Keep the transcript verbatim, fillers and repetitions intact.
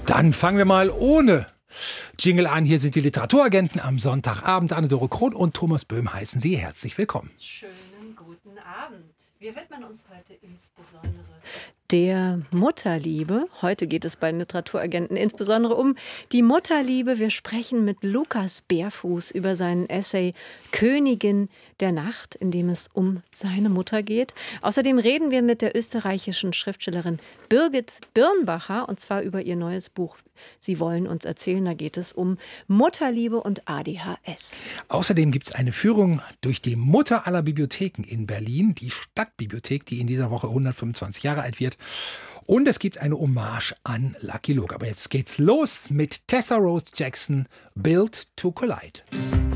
Dann fangen wir mal ohne Jingle an. Hier sind die Literaturagenten am Sonntagabend. Anne-Dore Krohn und Thomas Böhm heißen Sie herzlich willkommen. Schönen guten Abend. Wir widmen uns heute insbesondere der Mutterliebe. Heute geht es bei den Literaturagenten insbesondere um die Mutterliebe. Wir sprechen mit Lukas Bärfuß über seinen Essay Königin der Nacht, in dem es um seine Mutter geht. Außerdem reden wir mit der österreichischen Schriftstellerin Birgit Birnbacher, und zwar über ihr neues Buch Sie wollen uns erzählen. Da geht es um Mutterliebe und A D H S. Außerdem gibt es eine Führung durch die Mutter aller Bibliotheken in Berlin, die Stadtbibliothek, die in dieser Woche hundertfünfundzwanzig Jahre alt wird. Und es gibt eine Hommage an Lucky Luke. Aber jetzt geht's los mit Tessa Rose Jackson, Built to Collide.